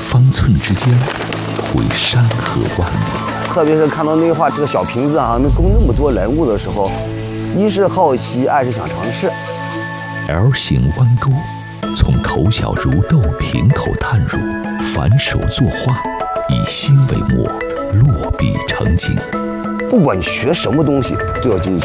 方寸之间，绘山河万里。 特别是看到内画这个小瓶子能供那么多人物的时候，一是好奇，二是想尝试。 L 型弯钩，从头小如豆瓶口探入，反手作画，以心为墨，落笔成景。 不管学什么东西，都要进取。